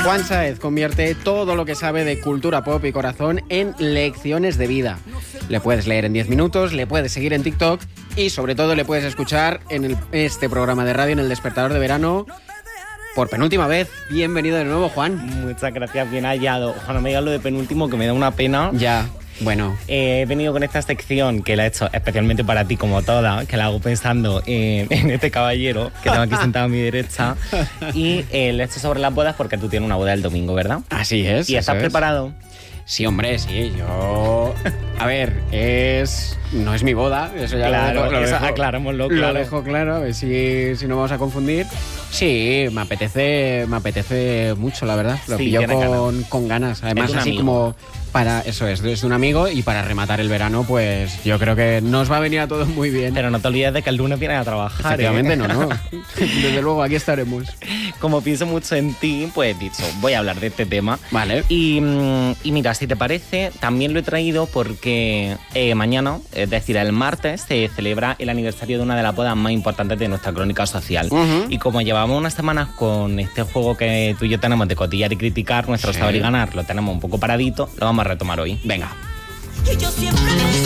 Juan Sáez convierte todo lo que sabe de cultura pop y corazón en lecciones de vida. Le puedes leer en 10 minutos, le puedes seguir en TikTok y sobre todo le puedes escuchar en este programa de radio en El Despertador de Verano por penúltima vez. Bienvenido de nuevo, Juan. Muchas gracias, bien hallado. Ojalá no me digas lo de penúltimo, que me da una pena. Ya. Bueno, he venido con esta sección que la he hecho especialmente para ti, como toda, que la hago pensando en este caballero que tengo aquí sentado a mi derecha, y le he hecho sobre las bodas porque tú tienes una boda el domingo, ¿verdad? Así es. ¿Y estás preparado? Sí, hombre, sí, yo... A ver, no es mi boda, eso ya claro, lo dejo, aclarémoslo, claro. Lo dejo claro, a ver si no vamos a confundir. Sí, me apetece mucho, la verdad. Lo pillo con ganas. Además, así como para... Eso es de un amigo, y para rematar el verano, pues yo creo que nos va a venir a todos muy bien. Pero no te olvides de que el lunes vienes a trabajar. Efectivamente, no. Desde luego, aquí estaremos. Como pienso mucho en ti, pues dicho, voy a hablar de este tema. Vale. Y mira, si te parece, también lo he traído porque mañana, es decir, el martes, se celebra el aniversario de una de las bodas más importantes de nuestra crónica social. Y como llevamos unas semanas con este juego que tú y yo tenemos de cotillar y criticar, nuestro saber y ganar, lo tenemos un poco paradito, lo vamos a retomar hoy. Venga. Yo siempre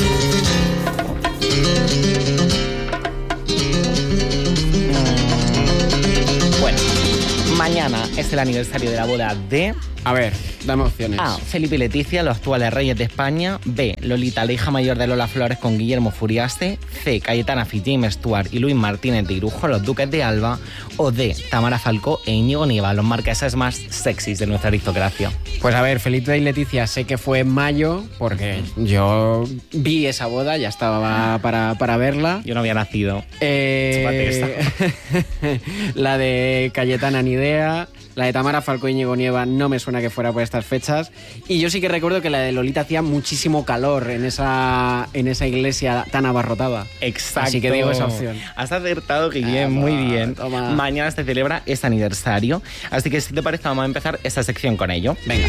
Bueno, mañana es el aniversario de la boda de... A ver, dame opciones. A. Felipe y Leticia, los actuales reyes de España. B. Lolita, la hija mayor de Lola Flores con Guillermo Furiaste. C. Cayetana Fitz, James Stewart y Luis Martínez de Irujo, los duques de Alba. O D. Tamara Falcó e Íñigo Nieva, los marqueses más sexys de nuestra aristocracia. Pues a ver, Felipe y Leticia sé que fue en mayo, porque yo vi esa boda, ya estaba para verla. Yo no había nacido. La de Cayetana, ni idea. La de Tamara Falcó y Íñigo Nieva no me suena que fuera por estas fechas. Y yo sí que recuerdo que la de Lolita hacía muchísimo calor en esa iglesia tan abarrotada. Exacto. Así que digo esa opción. Has acertado, Guillem, muy bien. Toma. Mañana se celebra ese aniversario. Así que si te parece, vamos a empezar esta sección con ello. Venga.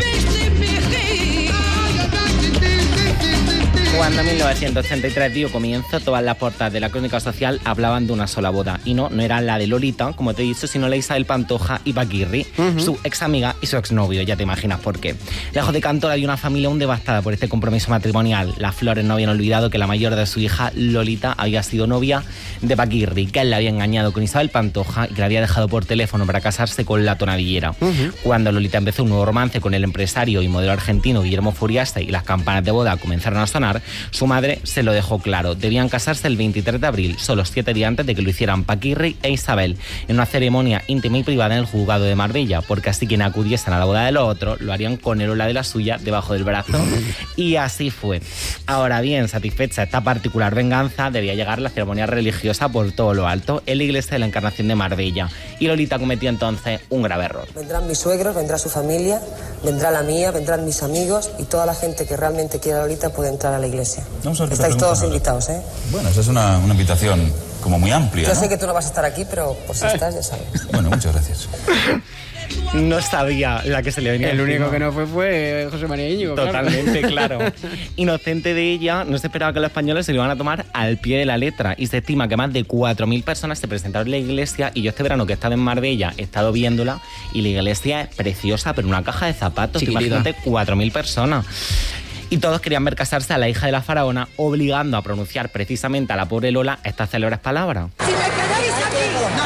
Cuando en 1983 dio comienzo, todas las portadas de la crónica social hablaban de una sola boda. Y no era la de Lolita, como te he dicho, sino la de Isabel Pantoja y Paquirri, su ex amiga y su exnovio, ya te imaginas por qué. Lejos de Cantor había una familia aún devastada por este compromiso matrimonial. Las Flores no habían olvidado que la mayor de su hija, Lolita, había sido novia de Paquirri, que él la había engañado con Isabel Pantoja y que la había dejado por teléfono para casarse con la tonadillera. Cuando Lolita empezó un nuevo romance con el empresario y modelo argentino Guillermo Furiaste y las campanas de boda comenzaron a sonar, su madre se lo dejó claro. Debían casarse el 23 de abril, solo 7 días antes de que lo hicieran Paquirri e Isabel, en una ceremonia íntima y privada en el juzgado de Marbella, porque así quienes acudiesen a la boda de los otros lo harían con él o la de la suya debajo del brazo. Y así fue. Ahora bien, satisfecha esta particular venganza, debía llegar la ceremonia religiosa por todo lo alto en la iglesia de la Encarnación de Marbella. Y Lolita cometió entonces un grave error. Vendrán mis suegros, vendrá su familia, vendrá la mía, vendrán mis amigos y toda la gente que realmente quiera a Lolita puede entrar a la iglesia. Estáis todos invitados, ¿eh? Bueno, esa es una invitación como muy amplia, Yo ¿no? sé que tú no vas a estar aquí, pero por si estás, ya sabes. Bueno, muchas gracias. No sabía la que se le venía El encima. único que no fue José María Íñigo. Totalmente, claro. Inocente de ella, no se esperaba que los españoles se lo iban a tomar al pie de la letra, y se estima que más de 4.000 personas se presentaron en la iglesia. Y yo este verano que he estado en Marbella he estado viéndola, y la iglesia es preciosa, pero una caja de zapatos. Imagínate, 4.000 personas. Y todos querían ver casarse a la hija de la faraona, obligando a pronunciar precisamente a la pobre Lola estas célebres palabras. Si me queréis aquí, no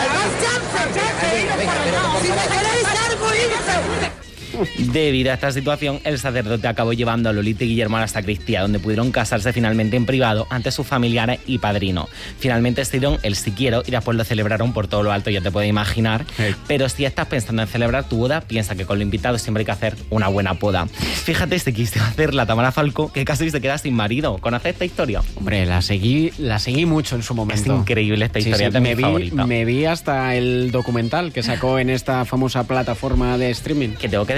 si me queréis largo, irse. Debido a esta situación, el sacerdote acabó llevando a Lolita y Guillermo a la sacristía, donde pudieron casarse finalmente en privado ante sus familiares y padrinos. Finalmente se dieron el sí quiero y después lo celebraron por todo lo alto, ya te puedes imaginar. Pero si estás pensando en celebrar tu boda, piensa que con los invitados siempre hay que hacer una buena poda. Fíjate, se quiso hacer la Tamara Falcó, que casi se queda sin marido. ¿Conoces esta historia? Hombre, la seguí mucho en su momento. Es increíble esta historia, es de mi favorita. Me vi hasta el documental que sacó en esta famosa plataforma de streaming. Que tengo que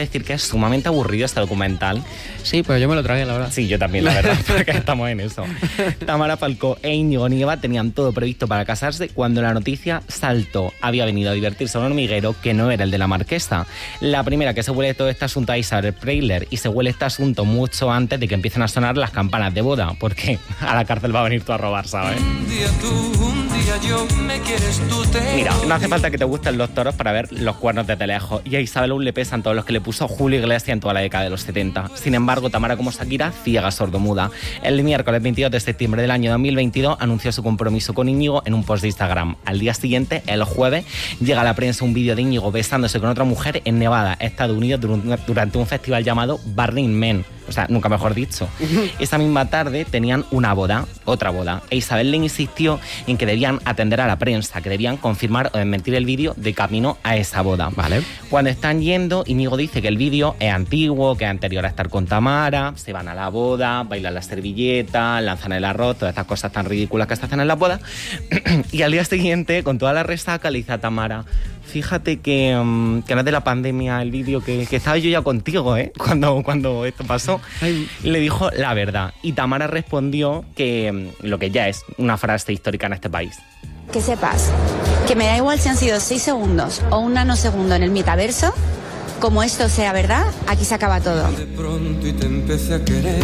decir que es sumamente aburrido este documental. Sí, pues yo me lo tragué, la verdad. Sí, yo también, la verdad, porque estamos en eso. Tamara Falcó e Íñigo Nieva tenían todo previsto para casarse cuando la noticia saltó. Había venido a divertirse a un hormiguero que no era el de la marquesa. La primera que se huele todo este asunto a Isabel Preisler, y se huele este asunto mucho antes de que empiecen a sonar las campanas de boda, porque a la cárcel va a venir tú a robar, ¿sabes? Un día tú, un día yo, me quieres tú, te... Mira, no hace falta que te gusten los toros para ver los cuernos desde lejos, y a Isabel aún le pesan todos los que le puso Julio Iglesias en toda la década de los 70. Sin embargo, Tamara, como Shakira, ciega sordomuda. El miércoles 22 de septiembre del año 2022 anunció su compromiso con Íñigo en un post de Instagram. Al día siguiente, el jueves, llega a la prensa un vídeo de Íñigo besándose con otra mujer en Nevada, Estados Unidos, durante un festival llamado Burning Man. O sea, nunca mejor dicho. Esa misma tarde tenían una boda, otra boda, e Isabel le insistió en que debían atender a la prensa, que debían confirmar o desmentir el vídeo de camino a esa boda. Vale. Cuando están yendo, Íñigo dice que el vídeo es antiguo, que es anterior a estar con Tamara, se van a la boda, bailan la servilleta, lanzan el arroz, todas estas cosas tan ridículas que se hacen en la boda. Y al día siguiente, con toda la resaca, le dice a Tamara: fíjate que no es de la pandemia el vídeo, que estaba yo ya contigo, cuando esto pasó. Ay. Le dijo la verdad. Y Tamara respondió que lo que ya es una frase histórica en este país. Que sepas que me da igual si han sido 6 segundos o un nanosegundo en el metaverso. Como esto sea verdad, aquí se acaba todo. De pronto y te empecé a querer.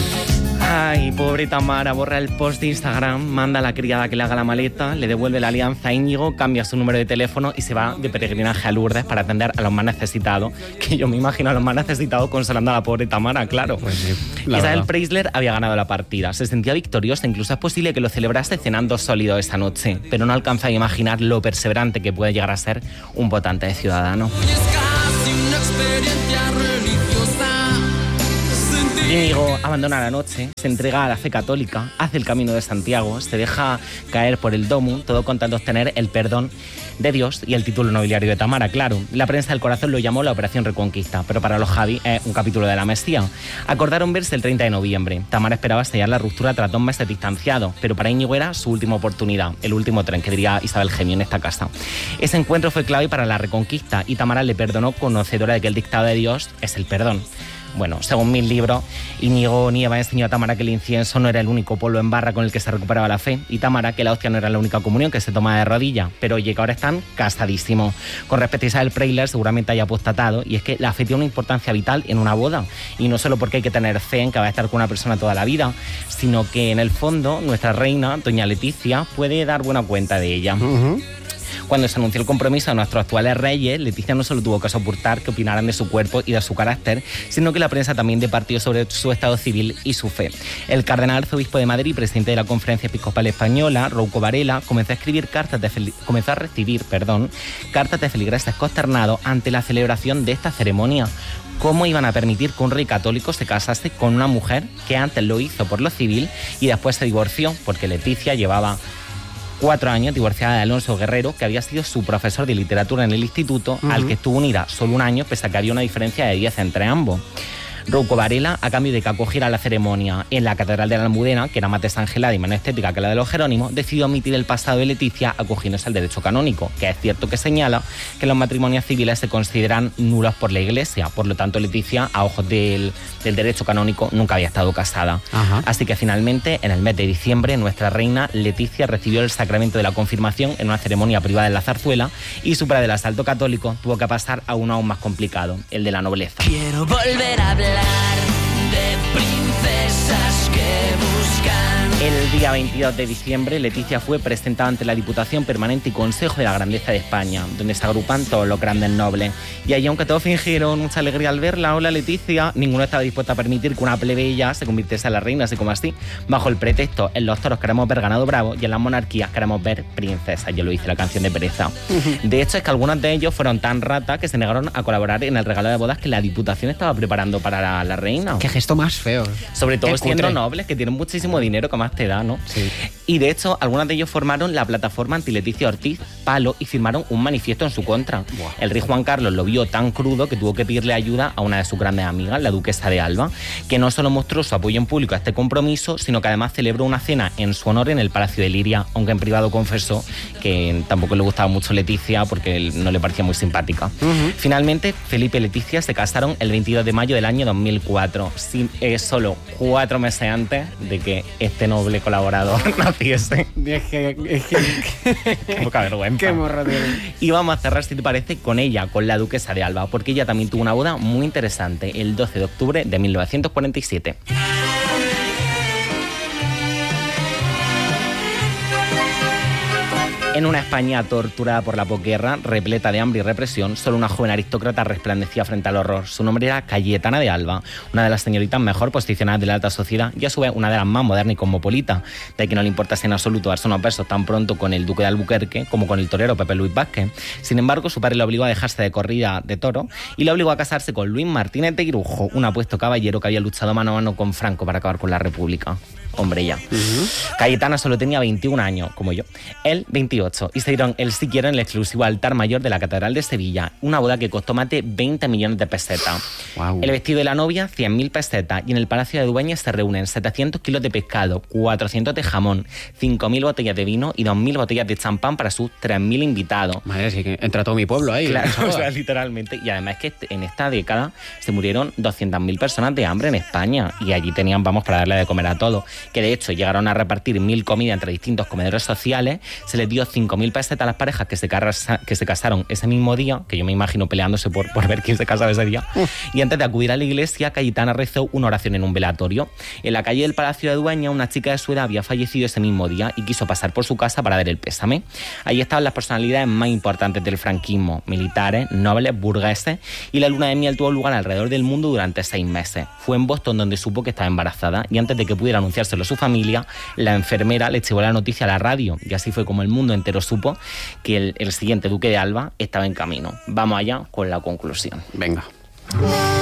Ay, pobre Tamara, borra el post de Instagram, manda a la criada que le haga la maleta, le devuelve la alianza a Íñigo, cambia su número de teléfono y se va de peregrinaje a Lourdes para atender a los más necesitados. Que yo me imagino a los más necesitados consolando a la pobre Tamara, claro. Pues sí, Isabel Preisler había ganado la partida, se sentía victoriosa, incluso es posible que lo celebrase cenando sólido esa noche, pero no alcanza a imaginar lo perseverante que puede llegar a ser un votante de Ciudadanos. Es casi una experiencia religiosa. Íñigo abandona la noche, se entrega a la fe católica, hace el camino de Santiago, se deja caer por el domo, todo contando obtener el perdón de Dios y el título nobiliario de Tamara, claro. La prensa del corazón lo llamó la Operación Reconquista, pero para los Javi es un capítulo de la Mesía. Acordaron verse el 30 de noviembre. Tamara esperaba sellar la ruptura tras 2 meses distanciados, pero para Íñigo era su última oportunidad, el último tren, que diría Isabel Gemio en esta casa. Ese encuentro fue clave para la Reconquista y Tamara le perdonó, conocedora de que el dictado de Dios es el perdón. Bueno, según mis libros, Íñigo Nieva enseñó a Tamara que el incienso no era el único polvo en barra con el que se recuperaba la fe, y Tamara que la hostia no era la única comunión que se tomaba de rodillas, pero oye, que ahora están casadísimos. Con respecto a Isabel Preisler, seguramente haya apostatado, y es que la fe tiene una importancia vital en una boda, y no solo porque hay que tener fe en que va a estar con una persona toda la vida, sino que en el fondo nuestra reina, doña Leticia, puede dar buena cuenta de ella. Cuando se anunció el compromiso de nuestros actuales reyes, Leticia no solo tuvo que soportar que opinaran de su cuerpo y de su carácter, sino que la prensa también departió sobre su estado civil y su fe. El cardenal arzobispo de Madrid, presidente de la Conferencia Episcopal Española, Rouco Varela, comenzó a recibir cartas de feligreses consternados ante la celebración de esta ceremonia. ¿Cómo iban a permitir que un rey católico se casase con una mujer que antes lo hizo por lo civil y después se divorció? Porque Leticia llevaba 4 años divorciada de Alonso Guerrero, que había sido su profesor de literatura en el instituto, al que estuvo unida solo 1 año, pese a que había una diferencia de 10 entre ambos. Rouco Varela, a cambio de que acogiera la ceremonia en la Catedral de la Almudena, que era más desangelada y menos estética que la de los Jerónimos, decidió omitir el pasado de Leticia acogiéndose al derecho canónico, que es cierto que señala que los matrimonios civiles se consideran nulos por la Iglesia. Por lo tanto, Leticia, a ojos del derecho canónico, nunca había estado casada. Ajá. Así que finalmente, en el mes de diciembre, nuestra reina Leticia recibió el sacramento de la confirmación en una ceremonia privada en la Zarzuela, y su del asalto católico tuvo que pasar a uno aún más complicado, el de la nobleza. Quiero volver a hablar de princesas que buscan. El día 22 de diciembre, Leticia fue presentada ante la Diputación Permanente y Consejo de la Grandeza de España, donde se agrupan todos los grandes nobles. Y allí, aunque todos fingieron mucha alegría al verla, hola Leticia, ninguno estaba dispuesto a permitir que una plebeya se convirtiese en la reina, así como así, bajo el pretexto: en los toros queremos ver ganado bravo y en las monarquías queremos ver princesas. Yo lo hice la canción de Pereza. De hecho, es que algunos de ellos fueron tan ratas que se negaron a colaborar en el regalo de bodas que la Diputación estaba preparando para la reina. Qué esto más feo. Sobre todo Qué siendo cutre. nobles, que tienen muchísimo dinero, que más te da, ¿no? Sí. Y de hecho, algunos de ellos formaron la plataforma anti-Leticia Ortiz, Palo, y firmaron un manifiesto en su contra. Buah. El rey Juan Carlos lo vio tan crudo que tuvo que pedirle ayuda a una de sus grandes amigas, la duquesa de Alba, que no solo mostró su apoyo en público a este compromiso, sino que además celebró una cena en su honor en el Palacio de Liria, aunque en privado confesó que tampoco le gustaba mucho Leticia porque no le parecía muy simpática. Finalmente, Felipe y Leticia se casaron el 22 de mayo del año 2004, solo 4 meses antes de que este noble colaborador naciese. Es que Qué poca vergüenza. qué morro tiene. Y vamos a cerrar, si te parece, con ella, con la duquesa de Alba, porque ella también tuvo una boda muy interesante el 12 de octubre de 1947. En una España torturada por la posguerra, repleta de hambre y represión, solo una joven aristócrata resplandecía frente al horror. Su nombre era Cayetana de Alba, una de las señoritas mejor posicionadas de la alta sociedad y a su vez una de las más modernas y cosmopolitas, de que no le importase en absoluto darse unos versos tan pronto con el duque de Albuquerque como con el torero Pepe Luis Vázquez. Sin embargo, su padre le obligó a dejarse de corrida de toro y le obligó a casarse con Luis Martínez de Irujo, un apuesto caballero que había luchado mano a mano con Franco para acabar con la República. Hombre, ya. Cayetana solo tenía 21 años, como yo. Él, 28. Y se dieron el sí quiero en el exclusivo altar mayor de la Catedral de Sevilla. Una boda que costó más de 20 millones de pesetas. Wow. El vestido de la novia, 100.000 pesetas. Y en el Palacio de Dueñas se reúnen 700 kilos de pescado, 400 de jamón, 5.000 botellas de vino y 2.000 botellas de champán para sus 3.000 invitados. Madre, sí que entra todo mi pueblo ahí. Claro, esa o boda. sea, literalmente. Y además es que en esta década se murieron 200.000 personas de hambre en España y allí tenían, vamos, para darle de comer a todos. Que de hecho llegaron a repartir 1.000 comidas entre distintos comedores sociales, se les dio 5.000 pesetas a las parejas que se casaron ese mismo día, que yo me imagino peleándose por ver quién se casaba ese día. Y antes de acudir a la iglesia, Cayetana rezó una oración en un velatorio. En la calle del Palacio de Dueñas, una chica de su edad había fallecido ese mismo día y quiso pasar por su casa para dar el pésame. Ahí estaban las personalidades más importantes del franquismo, militares, nobles, burgueses, y la luna de miel tuvo lugar alrededor del mundo durante 6 meses. Fue en Boston donde supo que estaba embarazada y antes de que pudiera anunciárselo a su familia, la enfermera le llevó la noticia a la radio y así fue como el mundo entero supo que el siguiente duque de Alba estaba en camino. Vamos allá con la conclusión. Venga.